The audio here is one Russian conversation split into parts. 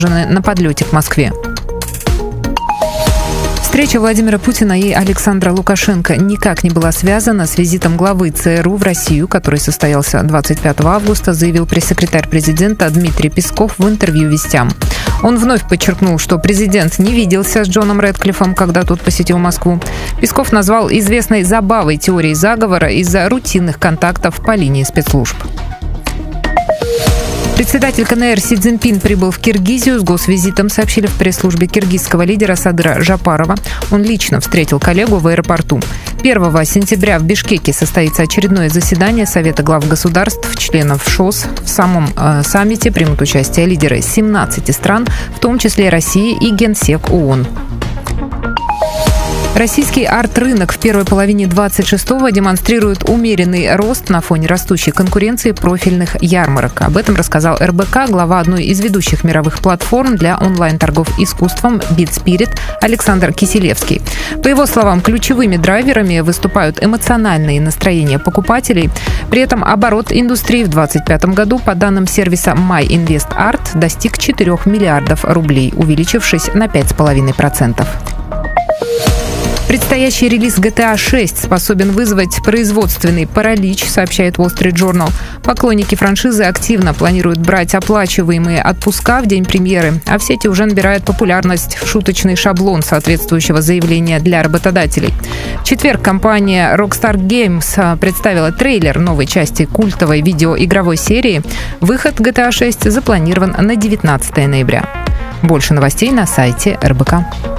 на подлете к Москве. Встреча Владимира Путина и Александра Лукашенко никак не была связана с визитом главы ЦРУ в Россию, который состоялся 25 августа, заявил пресс-секретарь президента Дмитрий Песков в интервью «Вестям». Он вновь подчеркнул, что президент не виделся с Джоном Рэдклиффом, когда тот посетил Москву. Песков назвал известной забавой теории заговора из-за рутинных контактов по линии спецслужб. Председатель КНР Си Цзиньпин прибыл в Киргизию с госвизитом, сообщили в пресс-службе киргизского лидера Садыра Жапарова. Он лично встретил коллегу в аэропорту. 1 сентября в Бишкеке состоится очередное заседание Совета глав государств, членов ШОС. В самом саммите примут участие лидеры 17 стран, в том числе России и Генсек ООН. Российский арт-рынок в первой половине 26-го демонстрирует умеренный рост на фоне растущей конкуренции профильных ярмарок. Об этом рассказал РБК глава одной из ведущих мировых платформ для онлайн-торгов искусством BitSpirit Александр Киселевский. По его словам, ключевыми драйверами выступают эмоциональные настроения покупателей. При этом оборот индустрии в 2025 году, по данным сервиса MyInvestArt, достиг 4 миллиардов рублей, увеличившись на 5,5%. Предстоящий релиз GTA 6 способен вызвать производственный паралич, сообщает Wall Street Journal. Поклонники франшизы активно планируют брать оплачиваемые отпуска в день премьеры, а в сети уже набирает популярность шуточный шаблон соответствующего заявления для работодателей. В четверг компания Rockstar Games представила трейлер новой части культовой видеоигровой серии. Выход GTA 6 запланирован на 19 ноября. Больше новостей на сайте РБК.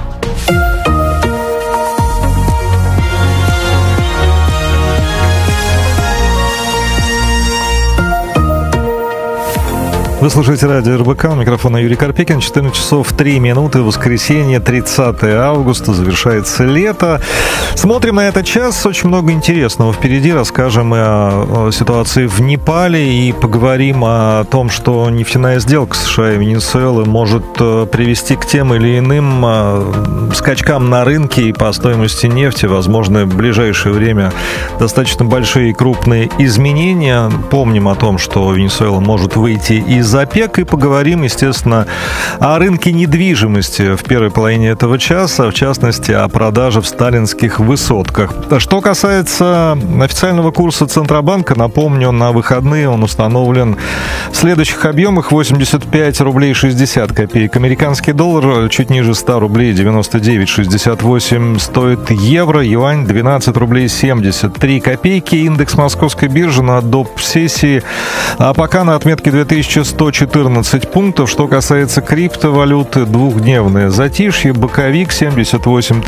Вы слушаете радио РБК, у микрофона Юрий Карпекин, 14 часов 3 минуты, воскресенье, 30 августа, завершается лето. Смотрим на этот час, очень много интересного впереди, расскажем о ситуации в Непале и поговорим о том, что нефтяная сделка США и Венесуэлы может привести к тем или иным скачкам на рынке и по стоимости нефти, возможно, в ближайшее время достаточно большие и крупные изменения. Помним о том, что Венесуэла может выйти из ОПЕК, и поговорим, естественно, о рынке недвижимости в первой половине этого часа, в частности, о продаже в сталинских высотках. Что касается официального курса Центробанка, напомню, на выходные он установлен в следующих объемах: 85 рублей 60 копеек американский доллар, чуть ниже 100 рублей 99,68 стоит евро, юань 12 рублей 73 копейки, индекс московской биржи на доп. Сессии пока на отметке 2114 пунктов. Что касается криптовалюты, двухдневное затишье. Боковик 78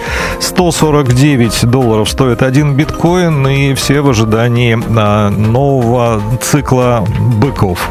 149 долларов стоит один биткоин, и все в ожидании нового цикла быков.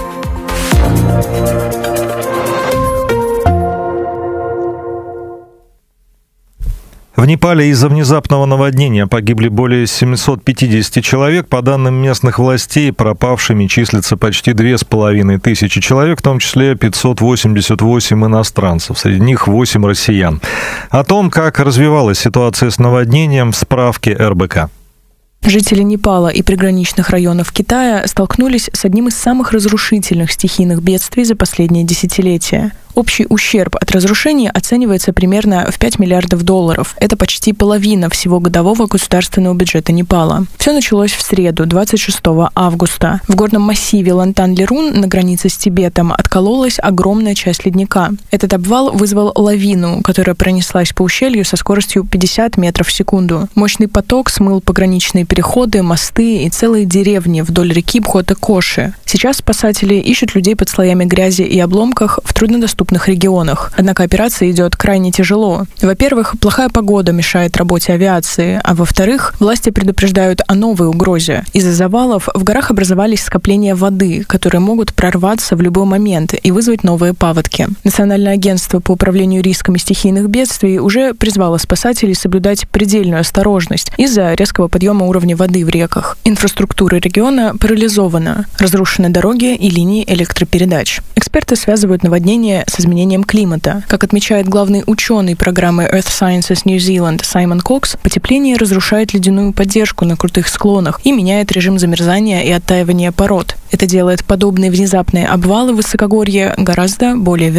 В Непале из-за внезапного наводнения погибли более 750 человек. По данным местных властей, пропавшими числится почти 2500 человек, в том числе 588 иностранцев. Среди них 8 россиян. О том, как развивалась ситуация с наводнением, в справке РБК. Жители Непала и приграничных районов Китая столкнулись с одним из самых разрушительных стихийных бедствий за последние десятилетия. Общий ущерб от разрушений оценивается примерно в $5 миллиардов. Это почти половина всего годового государственного бюджета Непала. Все началось в среду, 26 августа. В горном массиве Лантан-Лерун на границе с Тибетом откололась огромная часть ледника. Этот обвал вызвал лавину, которая пронеслась по ущелью со скоростью 50 метров в секунду. Мощный поток смыл пограничные переходы, мосты и целые деревни вдоль реки Бхота-Коши. Сейчас спасатели ищут людей под слоями грязи и обломках в труднодоступных регионах. Однако операция идет крайне тяжело. Во-первых, плохая погода мешает работе авиации, а во-вторых, власти предупреждают о новой угрозе. Из-за завалов в горах образовались скопления воды, которые могут прорваться в любой момент и вызвать новые паводки. Национальное агентство по управлению рисками стихийных бедствий уже призвало спасателей соблюдать предельную осторожность из-за резкого подъема уровня воды в реках. Инфраструктура региона парализована, разрушены дороги и линии электропередач. Эксперты связывают наводнение с изменением климата. Как отмечает главный ученый программы Earth Sciences New Zealand Саймон Кокс, потепление разрушает ледяную поддержку на крутых склонах и меняет режим замерзания и оттаивания пород. Это делает подобные внезапные обвалы в высокогорье гораздо более